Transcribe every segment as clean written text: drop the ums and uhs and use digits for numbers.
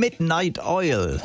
Midnight Oil.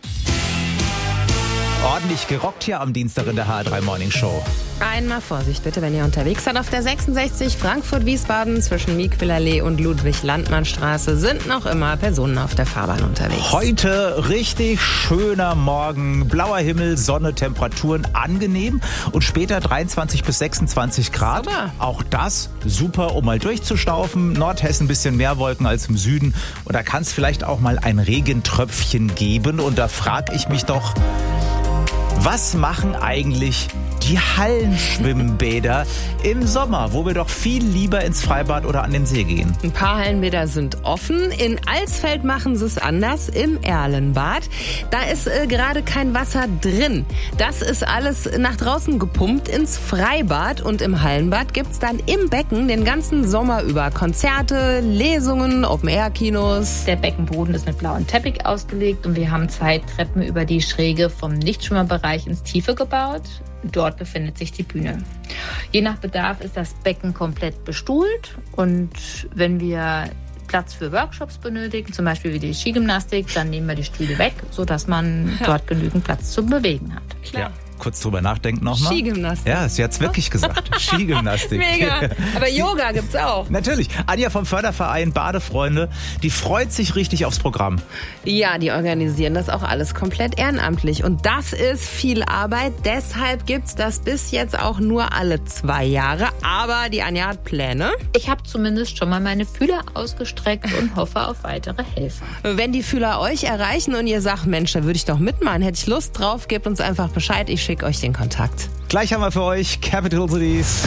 Ordentlich gerockt hier am Dienstag in der HR3 Morning Show. Einmal Vorsicht bitte, wenn ihr unterwegs seid. Auf der 66 Frankfurt-Wiesbaden zwischen Miquelallee und Ludwig-Landmann-Straße sind noch immer Personen auf der Fahrbahn unterwegs. Heute richtig schöner Morgen, blauer Himmel, Sonne, Temperaturen angenehm und später 23 bis 26 Grad. Super. Auch das super, um mal durchzustaufen. Nordhessen ein bisschen mehr Wolken als im Süden. Und da kann es vielleicht auch mal ein Regentröpfchen geben. Und da frage ich mich doch, was machen eigentlich die Hallenschwimmbäder im Sommer, wo wir doch viel lieber ins Freibad oder an den See gehen? Ein paar Hallenbäder sind offen. In Alsfeld machen sie es anders, im Erlenbad. Da ist gerade kein Wasser drin. Das ist alles nach draußen gepumpt ins Freibad. Und im Hallenbad gibt's dann im Becken den ganzen Sommer über Konzerte, Lesungen, Open-Air-Kinos. Der Beckenboden ist mit blauem Teppich ausgelegt und wir haben 2 Treppen über die Schräge vom Nichtschwimmerbereich ins Tiefe gebaut. Dort befindet sich die Bühne. Je nach Bedarf ist das Becken komplett bestuhlt und wenn wir Platz für Workshops benötigen, zum Beispiel wie die Skigymnastik, dann nehmen wir die Stühle weg, sodass man dort genügend Platz zum Bewegen hat. Klar. Ja. Kurz drüber nachdenken nochmal. Skigymnastik. Ja, sie hat's wirklich gesagt. Skigymnastik. Mega. Aber Yoga gibt's auch. Natürlich. Anja vom Förderverein Badefreunde, die freut sich richtig aufs Programm. Ja, die organisieren das auch alles komplett ehrenamtlich. Und das ist viel Arbeit. Deshalb gibt's das bis jetzt auch nur alle 2 Jahre. Aber die Anja hat Pläne. Ich habe zumindest schon mal meine Fühler ausgestreckt und hoffe auf weitere Helfer. Wenn die Fühler euch erreichen und ihr sagt, Mensch, da würde ich doch mitmachen, hätte ich Lust drauf, gebt uns einfach Bescheid. Ich schicke euch den Kontakt. Gleich haben wir für euch Capital Cities.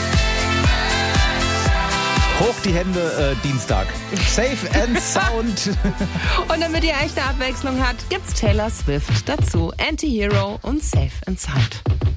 Hoch die Hände, Dienstag. Safe and Sound. Und damit ihr echte Abwechslung habt, gibt's Taylor Swift dazu. Anti-Hero und Safe and Sound.